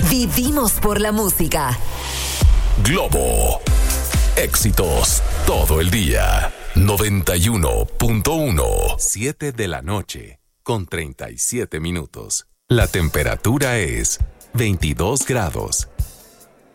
Vivimos por la música. Globo. Éxitos todo el día. 91.1. 7 de la noche con 37 minutos. La temperatura es 22 grados.